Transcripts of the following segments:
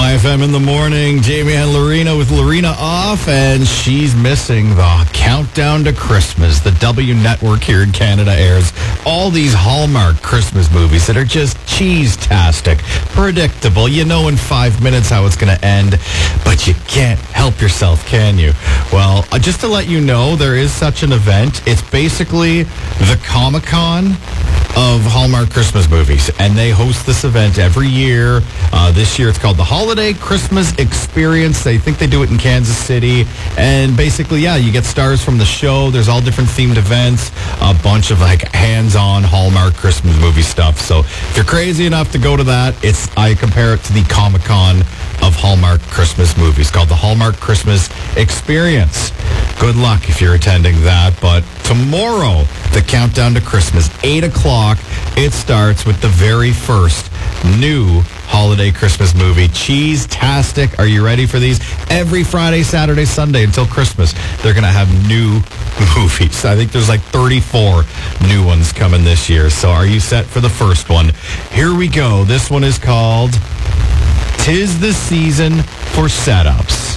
IFM in the morning. Jamie and Lorena with Lorena off, and she's missing the Countdown to Christmas. The W Network here in Canada airs all these Hallmark Christmas movies that are just cheese-tastic, predictable. You know in 5 minutes how it's going to end, but you can't help yourself, can you? Well, just to let you know, there is such an event. It's basically the Comic-Con of Hallmark Christmas movies, and they host this event every year. This year it's called the Holiday Christmas Experience. They think they do it in Kansas City, and basically, you get stars from the show. There's all different themed events, a bunch of like hands-on Hallmark Christmas movie stuff. So if you're crazy enough to go to that, I compare it to the Comic-Con of Hallmark Christmas movies, called the Hallmark Christmas Experience. Good luck if you're attending that. But tomorrow, the Countdown to Christmas, 8 o'clock, it starts with the very first new holiday Christmas movie, Cheese-tastic. Are you ready for these? Every Friday, Saturday, Sunday until Christmas, they're going to have new movies. I think there's like 34 new ones coming this year. So are you set for the first one? Here we go. This one is called 'Tis the Season for Setups.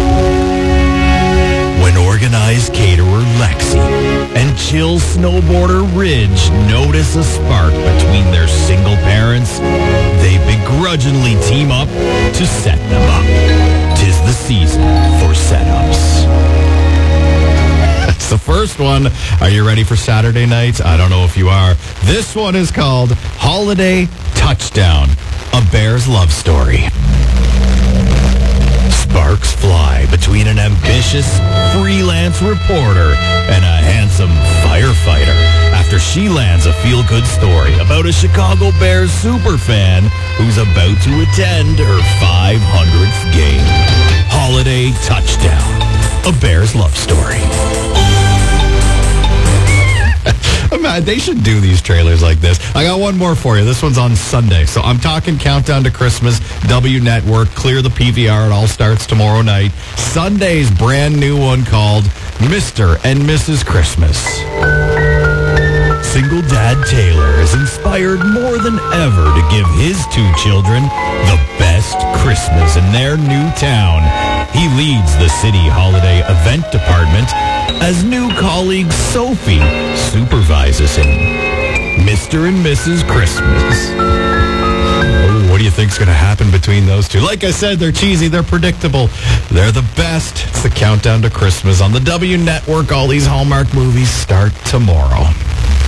When organized caterer Lexi and chill snowboarder Ridge notice a spark between their single parents, they begrudgingly team up to set them up. 'Tis the season for setups. That's the first one. Are you ready for Saturday night? I don't know if you are. This one is called Holiday Touchdown, a Bear's Love Story. Sparks fly between an ambitious freelance reporter and a handsome firefighter after she lands a feel-good story about a Chicago Bears superfan who's about to attend her 500th game. Holiday Touchdown, a Bear's Love Story. They should do these trailers like this. I got one more for you. This one's on Sunday. So I'm talking Countdown to Christmas, W Network, clear the PVR. It all starts tomorrow night. Sunday's brand new one called Mr. and Mrs. Christmas. Single dad Taylor is inspired more than ever to give his two children the best Christmas in their new town. He leads the city holiday event department as new colleague Sophie supervises him. Mr. and Mrs. Christmas. Oh, what do you think's going to happen between those two? Like I said, they're cheesy, they're predictable, they're the best. It's the Countdown to Christmas on the W Network. All these Hallmark movies start tomorrow.